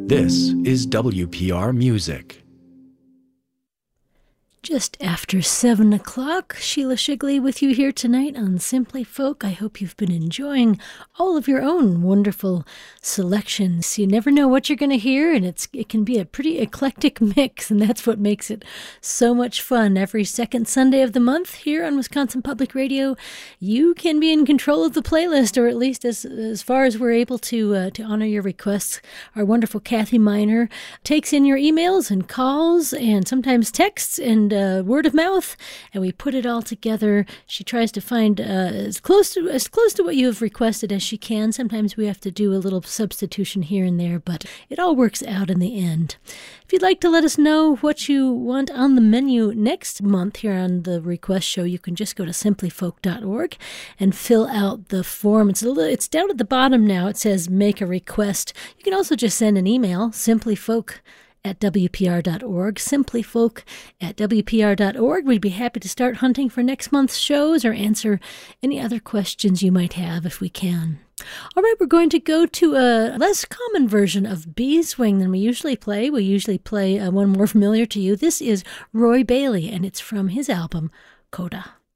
This is WPR Music. Just after 7 o'clock, Sheila Shigley with you here tonight on Simply Folk. I hope you've been enjoying all of your own wonderful selections. You never know what you're going to hear, and it can be a pretty eclectic mix, and that's what makes it so much fun. Every second Sunday of the month here on Wisconsin Public Radio, you can be in control of the playlist, or at least as far as we're able to honor your requests. Our wonderful Kathy Miner takes in your emails and calls and sometimes texts and word of mouth, and we put it all together. She tries to find as close to what you have requested as she can. Sometimes we have to do a little substitution here and there, but it all works out in the end. If you'd like to let us know what you want on the menu next month here on the request show, you can just go to simplyfolk.org and fill out the form. It's down at the bottom now. It says make a request. You can also just send an email, simplyfolk@wpr.org, simplyfolk@wpr.org. We'd be happy to start hunting for next month's shows or answer any other questions you might have if we can. All right, we're going to go to a less common version of Beeswing than we usually play. We usually play one more familiar to you. This is Roy Bailey, and it's from his album, Coda.